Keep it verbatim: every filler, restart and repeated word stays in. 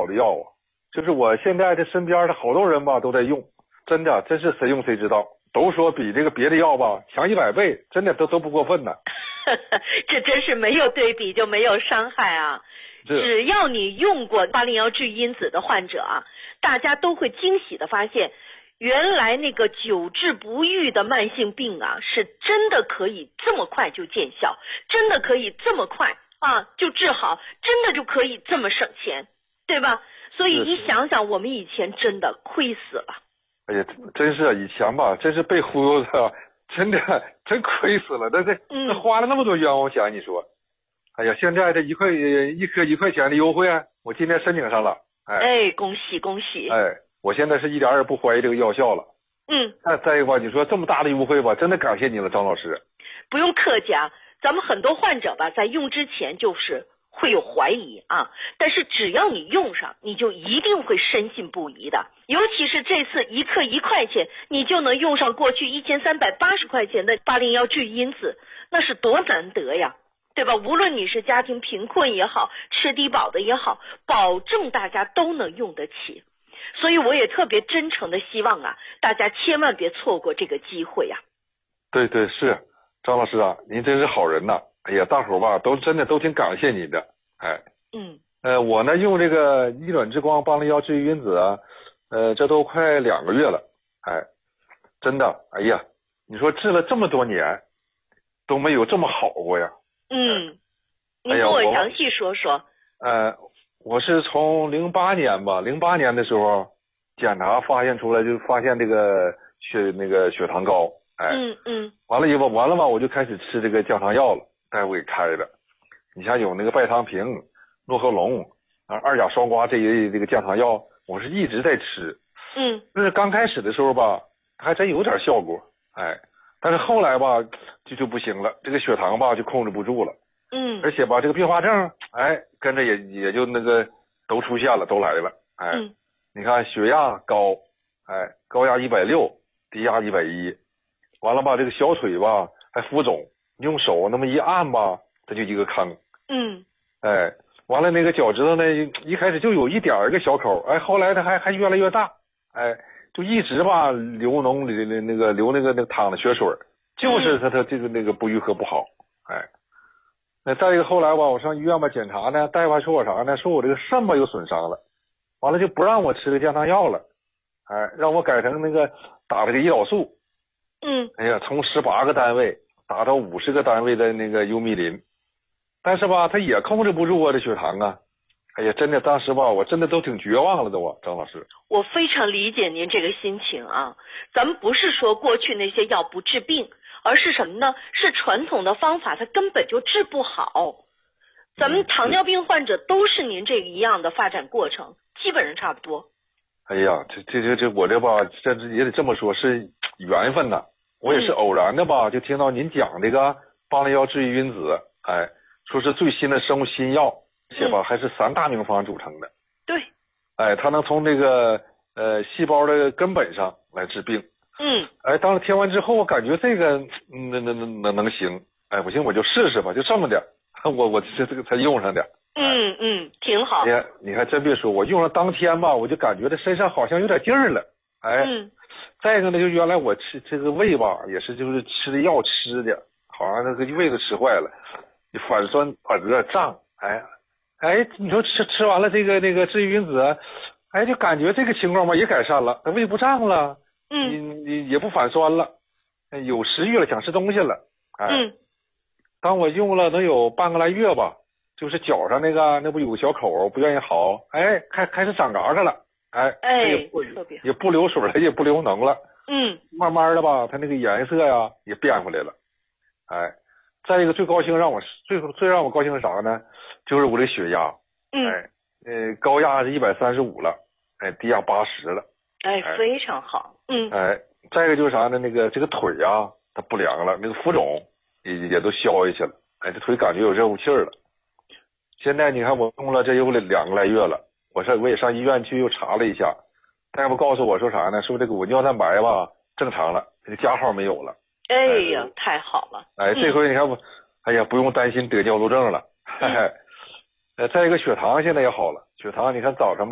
好的药啊，就是我现在这身边的好多人吧都在用，真的真是谁用谁知道，都说比这个别的药吧强一百倍，真的都都不过分呢。 这真是没有对比就没有伤害啊！只要你用过八零幺治愈因子的患者啊，大家都会惊喜的发现，原来那个久治不愈的慢性病啊，是真的可以这么快就见效，真的可以这么快啊就治好，真的就可以这么省钱，对吧？所以你想想，我们以前真的亏死了。 哎呀，真是以前吧，真是被忽悠的，真的真亏死了。那这这花了那么多冤枉钱，你说？哎呀，现在这一块一颗一块钱的优惠，我今天申请上了。哎， 哎，恭喜恭喜！ 哎，我现在是一点也不怀疑这个药效了。 嗯。 再再一个吧，你说这么大的优惠吧，真的感谢你了，张老师。 不用客气啊，咱们很多患者吧，在用之前就是会有怀疑啊，但是只要你用上，你就一定会深信不疑的。尤其是这次一克一块钱，你就能用上过去一千三百八十块钱的八零幺治愈因子，那是多难得呀，对吧？无论你是家庭贫困也好，吃低保的也好，保证大家都能用得起。所以我也特别真诚的希望啊，大家千万别错过这个机会呀。 对对是，张老师啊，您真是好人呐！哎呀，大伙儿吧都真的都挺感谢你的。哎， 嗯， 呃，我呢用这个一卵之光八零幺治愈因子啊，呃，这都快两个月了。哎，真的，哎呀，你说治了这么多年，都没有这么好过呀。 嗯，你跟我详细说说。 哎、呃，我是从零八年吧，零八年的时候检查发现出来，就发现这个血那个血糖高。哎， 嗯嗯， 完了以后，完了吧，我就开始吃这个降糖药了，大夫给开的。你像有那个拜汤平、诺和龙啊、二甲双胍这一类这个降糖药，我是一直在吃。 嗯， 就是刚开始的时候吧，还真有点效果，哎，但是后来吧就就不行了，这个血糖吧就控制不住了。 嗯， 而且吧这个并发症，哎，跟着也也就那个都出现了，都来了。哎， 嗯， 你看血压高，哎，高压一百六，低压一百一。完了吧，这个小腿吧还浮肿，用手那么一按吧，它就一个坑。 嗯， 哎，完了那个脚趾头呢，一开始就有一点儿一个小口，哎，后来它还还越来越大，哎，就一直吧流脓流那个流那个那个淌的血水，就是它它这个那个不愈合不好。哎，那再一个后来吧，我上医院吧检查呢，大夫还说我啥呢？说我这个肾吧有损伤了，完了就不让我吃这个降糖药了，哎，让我改成那个打这个胰岛素。 嗯， 哎呀，从十八个单位打到五十个单位的那个优密林，但是吧，他也控制不住我的血糖啊！哎呀，真的，当时吧，我真的都挺绝望了都啊，张老师。 我非常理解您这个心情啊。咱们不是说过去那些药不治病，而是什么呢？是传统的方法它根本就治不好。咱们糖尿病患者都是您这个一样的发展过程，基本上差不多。 哎呀，这这这这我这吧，这也得这么说，是缘分呐。我也是偶然的吧，就听到您讲这个八零幺治愈因子，哎，说是最新的生物新药，而且吧还是三大名方组成的。 对。 哎，它能从这个呃细胞的根本上来治病。 嗯。 哎，当时听完之后，我感觉这个嗯能能能能能行。哎，不行我就试试吧，就这么点，我我这这个才用上点。 嗯嗯，挺好。 你看你还真别说，我用了当天吧，我就感觉这身上好像有点劲儿了。哎。 嗯。 再一个呢，就原来我吃这个胃吧，也是就是吃的药吃的，好像那个胃都吃坏了，反酸反热胀，哎哎，你说吃吃完了这个那个治愈因子，哎，就感觉这个情况吧也改善了，胃不胀了， 嗯， 你你也不反酸了，有食欲了，想吃东西了，哎， 嗯， 当我用了能有半个来月吧，就是脚上那个那不有个小口不愿意好，哎，开开始长嘎子了。哎， 哎， 也不特别也不流水了，也不流脓了。 嗯， 慢慢的吧，它那个颜色呀也变回来了。哎，再一个最高兴让我最最让我高兴是啥呢？就是我的血压， 嗯， 哎，呃，高压是一百三十五了，哎，低压八十了。 哎，非常好。嗯， 哎，再一个就是啥呢？那个这个腿呀，它不凉了，那个浮肿也也都消下去了。哎，这腿感觉有热乎气儿了。现在你看我用了这有两个来月了。我上我也上医院去又查了一下，大夫告诉我说啥呢？说这个我尿蛋白吧正常了，这个加号没有了。 哎呀，哎太好了！ 哎，这回你看我，哎呀，不用担心得尿路症了。嘿嘿。呃，再一个血糖现在也好了，血糖你看早上吧。